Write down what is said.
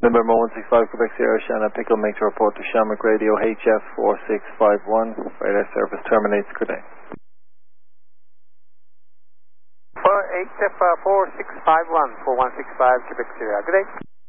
November 165 Quebec Sierra, Shannon Pickle, make to report to Shamrock Radio HF4651. Radar service terminates. Good day. HF4651 4165 Quebec Sierra. Good day.